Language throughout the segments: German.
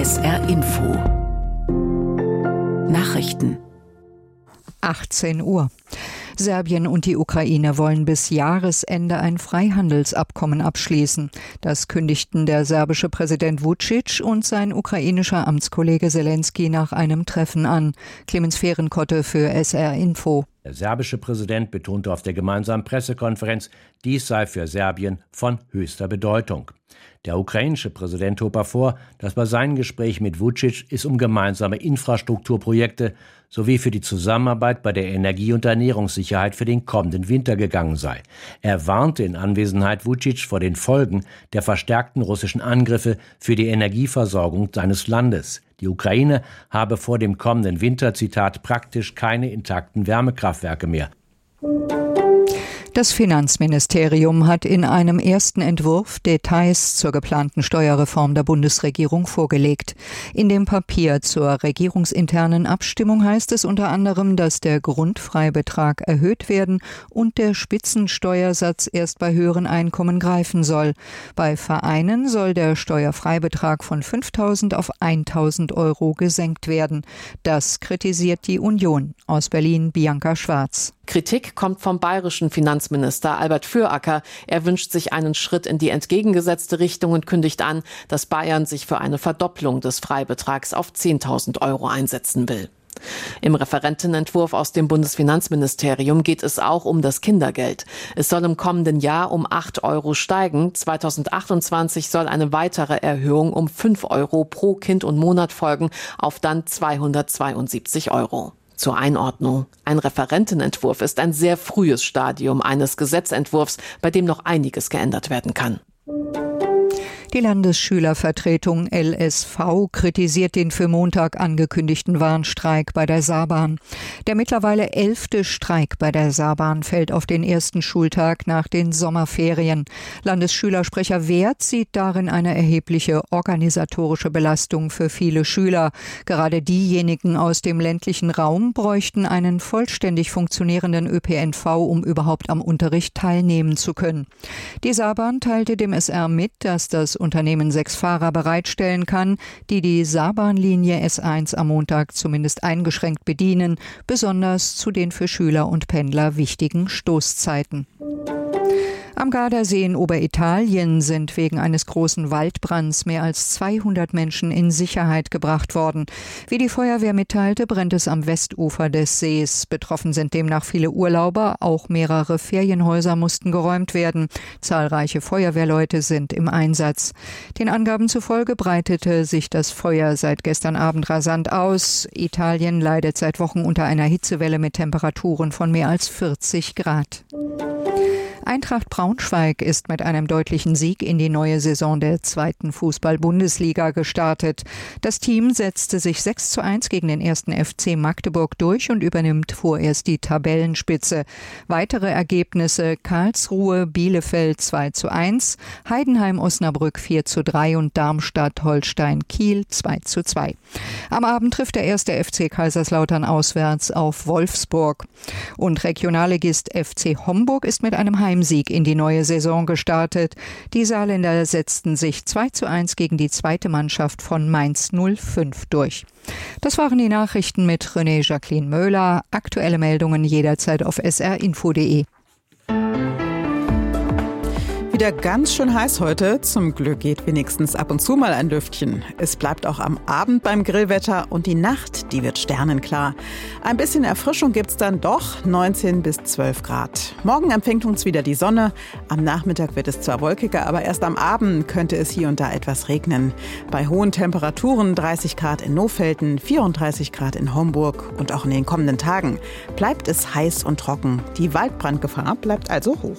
SR Info Nachrichten 18 Uhr. Serbien und die Ukraine wollen bis Jahresende ein Freihandelsabkommen abschließen. Das kündigten der serbische Präsident Vučić und sein ukrainischer Amtskollege Zelensky nach einem Treffen an. Clemens Fehrenkotte für SR Info. Der serbische Präsident betonte auf der gemeinsamen Pressekonferenz, dies sei für Serbien von höchster Bedeutung. Der ukrainische Präsident hob hervor, dass bei seinen Gesprächen mit Vučić es um gemeinsame Infrastrukturprojekte sowie für die Zusammenarbeit bei der Energie- und Ernährungssicherheit für den kommenden Winter gegangen sei. Er warnte in Anwesenheit Vučić vor den Folgen der verstärkten russischen Angriffe für die Energieversorgung seines Landes. Die Ukraine habe vor dem kommenden Winter, Zitat, praktisch keine intakten Wärmekraftwerke mehr. Das Finanzministerium hat in einem ersten Entwurf Details zur geplanten Steuerreform der Bundesregierung vorgelegt. In dem Papier zur regierungsinternen Abstimmung heißt es unter anderem, dass der Grundfreibetrag erhöht werden und der Spitzensteuersatz erst bei höheren Einkommen greifen soll. Bei Vereinen soll der Steuerfreibetrag von 5.000 auf 1.000 Euro gesenkt werden. Das kritisiert die Union. Aus Berlin Bianca Schwarz. Kritik kommt vom bayerischen Finanzminister Albert Füracker. Er wünscht sich einen Schritt in die entgegengesetzte Richtung und kündigt an, dass Bayern sich für eine Verdopplung des Freibetrags auf 10.000 Euro einsetzen will. Im Referentenentwurf aus dem Bundesfinanzministerium geht es auch um das Kindergeld. Es soll im kommenden Jahr um 8 Euro steigen. 2028 soll eine weitere Erhöhung um 5 Euro pro Kind und Monat folgen, auf dann 272 Euro. Zur Einordnung. Ein Referentenentwurf ist ein sehr frühes Stadium eines Gesetzentwurfs, bei dem noch einiges geändert werden kann. Die Landesschülervertretung LSV kritisiert den für Montag angekündigten Warnstreik bei der Saarbahn. Der mittlerweile 11. Streik bei der Saarbahn fällt auf den ersten Schultag nach den Sommerferien. Landesschülersprecher Werth sieht darin eine erhebliche organisatorische Belastung für viele Schüler. Gerade diejenigen aus dem ländlichen Raum bräuchten einen vollständig funktionierenden ÖPNV, um überhaupt am Unterricht teilnehmen zu können. Die Saarbahn teilte dem SR mit, dass das Unternehmen 6 Fahrer bereitstellen kann, die die Saarbahnlinie S1 am Montag zumindest eingeschränkt bedienen, besonders zu den für Schüler und Pendler wichtigen Stoßzeiten. Am Gardasee in Oberitalien sind wegen eines großen Waldbrands mehr als 200 Menschen in Sicherheit gebracht worden. Wie die Feuerwehr mitteilte, brennt es am Westufer des Sees. Betroffen sind demnach viele Urlauber, auch mehrere Ferienhäuser mussten geräumt werden. Zahlreiche Feuerwehrleute sind im Einsatz. Den Angaben zufolge breitete sich das Feuer seit gestern Abend rasant aus. Italien leidet seit Wochen unter einer Hitzewelle mit Temperaturen von mehr als 40 Grad. Eintracht Braunschweig ist mit einem deutlichen Sieg in die neue Saison der 2. Fußball-Bundesliga gestartet. Das Team setzte sich 6:1 gegen den 1. FC Magdeburg durch und übernimmt vorerst die Tabellenspitze. Weitere Ergebnisse: Karlsruhe, Bielefeld 2:1, Heidenheim, Osnabrück 4:3 und Darmstadt-Holstein Kiel 2:2. Am Abend trifft der 1. FC Kaiserslautern auswärts auf Wolfsburg. Und Regionalligist FC Homburg ist mit einem Heimsieg in die neue Saison gestartet. Die Saarländer setzten sich 2:1 gegen die zweite Mannschaft von Mainz 05 durch. Das waren die Nachrichten mit René Jacqueline Möhler. Aktuelle Meldungen jederzeit auf srinfo.de. Wieder ganz schön heiß heute. Zum Glück geht wenigstens ab und zu mal ein Lüftchen. Es bleibt auch am Abend beim Grillwetter und die Nacht, die wird sternenklar. Ein bisschen Erfrischung gibt's dann doch, 19 bis 12 Grad. Morgen empfängt uns wieder die Sonne. Am Nachmittag wird es zwar wolkiger, aber erst am Abend könnte es hier und da etwas regnen. Bei hohen Temperaturen 30 Grad in Nohfelden, 34 Grad in Homburg und auch in den kommenden Tagen bleibt es heiß und trocken. Die Waldbrandgefahr bleibt also hoch.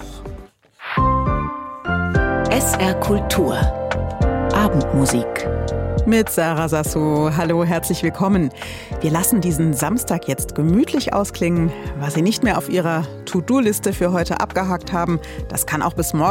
SR Kultur Abendmusik mit Sarah Sasso. Hallo, herzlich willkommen. Wir lassen diesen Samstag jetzt gemütlich ausklingen. Was Sie nicht mehr auf Ihrer To-Do-Liste für heute abgehakt haben, das kann auch bis morgen